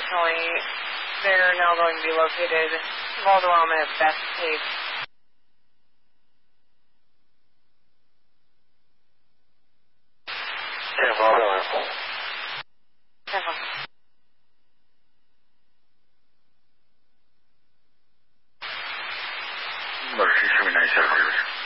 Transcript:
unfortunately, they're now going to be located Valderrama at Best Page. Mercy 79 South River.